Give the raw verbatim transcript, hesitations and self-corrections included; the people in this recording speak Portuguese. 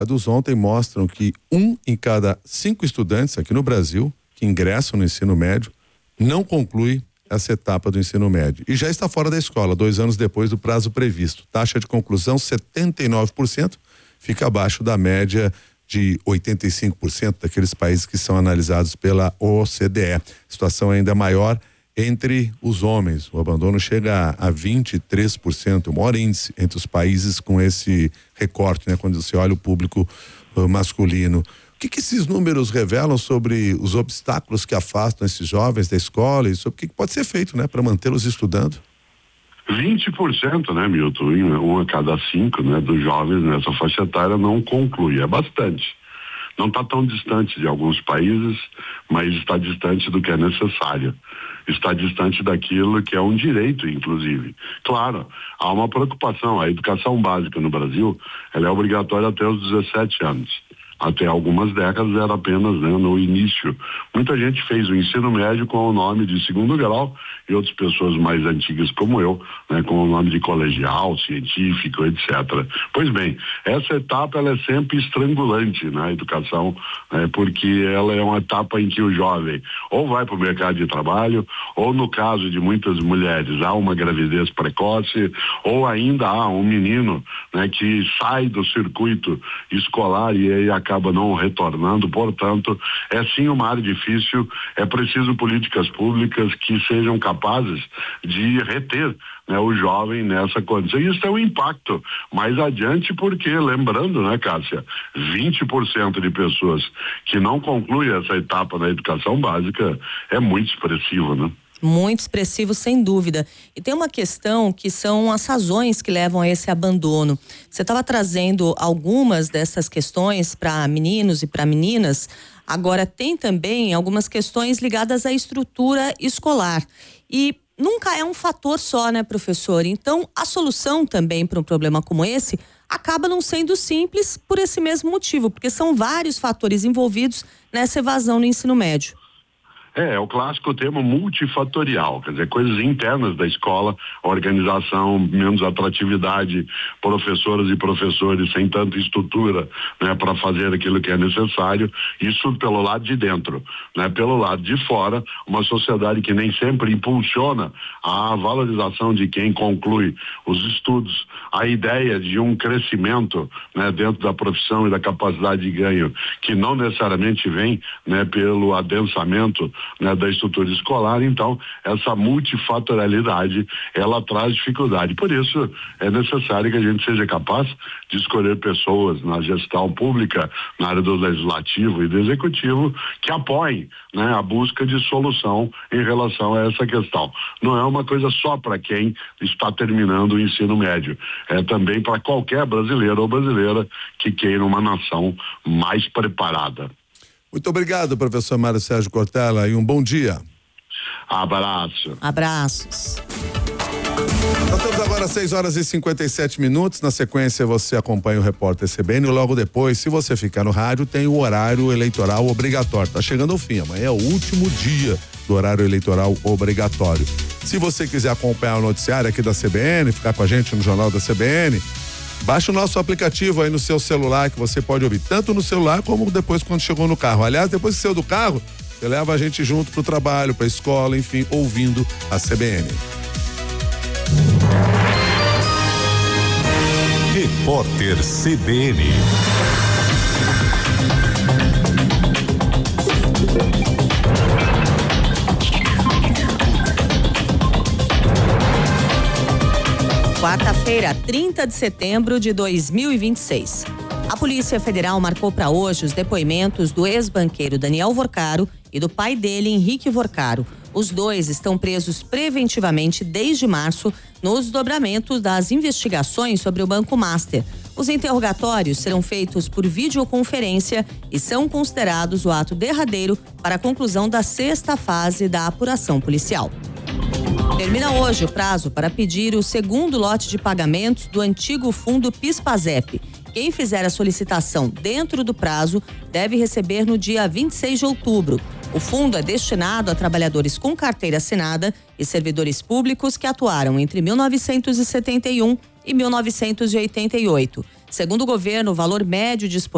Dados ontem mostram que um em cada cinco estudantes aqui no Brasil que ingressam no ensino médio não conclui essa etapa do ensino médio e já está fora da escola dois anos depois do prazo previsto. Taxa de conclusão setenta e nove por cento, fica abaixo da média de oitenta e cinco por cento daqueles países que são analisados pela O C D E. Situação ainda maior entre os homens. O abandono chega a vinte e três por cento, o maior índice entre os países com esse recorte, né? Quando você olha o público uh, masculino. O que que esses números revelam sobre os obstáculos que afastam esses jovens da escola e sobre o que que pode ser feito, né, para mantê-los estudando? vinte por cento, né, Milton? Um a cada cinco, né, dos jovens nessa faixa etária não conclui. É bastante. Não está tão distante de alguns países, mas está distante do que é necessário. Está distante daquilo que é um direito, inclusive. Claro, há uma preocupação. A educação básica no Brasil, ela é obrigatória até os dezessete anos. Até algumas décadas era apenas, né, no início. Muita gente fez o ensino médio com o nome de segundo grau e outras pessoas mais antigas como eu, né, com o nome de colegial, científico, etcétera. Pois bem, essa etapa ela é sempre estrangulante na educação, né, porque ela é uma etapa em que o jovem ou vai para o mercado de trabalho, ou no caso de muitas mulheres há uma gravidez precoce, ou ainda há um menino, né, que sai do circuito escolar e aí acaba acaba não retornando, portanto, é sim uma área difícil, é preciso políticas públicas que sejam capazes de reter, né, o jovem nessa condição. E isso tem um impacto mais adiante porque, lembrando, né, Cássia, vinte por cento de pessoas que não concluem essa etapa na educação básica é muito expressivo, né? Muito expressivo, sem dúvida. E tem uma questão que são as razões que levam a esse abandono. Você estava trazendo algumas dessas questões para meninos e para meninas. Agora tem também algumas questões ligadas à estrutura escolar. E nunca é um fator só, né, professor? Então, a solução também para um problema como esse acaba não sendo simples por esse mesmo motivo, porque são vários fatores envolvidos nessa evasão no ensino médio. É, é o clássico termo multifatorial, quer dizer, coisas internas da escola, organização, menos atratividade, professoras e professores sem tanta estrutura, né, para fazer aquilo que é necessário, isso pelo lado de dentro, né? Pelo lado de fora, uma sociedade que nem sempre impulsiona a valorização de quem conclui os estudos, a ideia de um crescimento, né, dentro da profissão e da capacidade de ganho, que não necessariamente vem, né, pelo adensamento, né, da estrutura escolar. Então, essa multifatorialidade, ela traz dificuldade. Por isso, é necessário que a gente seja capaz de escolher pessoas na gestão pública, na área do legislativo e do executivo, que apoiem, né, a busca de solução em relação a essa questão. Não é uma coisa só para quem está terminando o ensino médio, é também para qualquer brasileiro ou brasileira que queira uma nação mais preparada. Muito obrigado, professor Mário Sérgio Cortella, e um bom dia. Abraço. Abraços. Nós temos agora seis horas e cinquenta e sete minutos. Na sequência, você acompanha o repórter C B N. Logo depois, se você ficar no rádio, tem o horário eleitoral obrigatório. Está chegando ao fim. Amanhã é o último dia do horário eleitoral obrigatório. Se você quiser acompanhar o noticiário aqui da C B N, ficar com a gente no Jornal da C B N, baixa o nosso aplicativo aí no seu celular, que você pode ouvir tanto no celular como depois quando chegou no carro. Aliás, depois que saiu do carro, você leva a gente junto pro trabalho, pra escola, enfim, ouvindo a C B N. Repórter C B N. Quarta-feira, trinta de setembro de dois mil e vinte e seis. A Polícia Federal marcou para hoje os depoimentos do ex-banqueiro Daniel Vorcaro e do pai dele, Henrique Vorcaro. Os dois estão presos preventivamente desde março nos desdobramentos das investigações sobre o Banco Master. Os interrogatórios serão feitos por videoconferência e são considerados o ato derradeiro para a conclusão da sexta fase da apuração policial. Termina hoje o prazo para pedir o segundo lote de pagamentos do antigo fundo PIS/PASEP. Quem fizer a solicitação dentro do prazo deve receber no dia vinte e seis de outubro. O fundo é destinado a trabalhadores com carteira assinada e servidores públicos que atuaram entre mil novecentos e setenta e um e mil novecentos e oitenta e oito. Segundo o governo, o valor médio disponível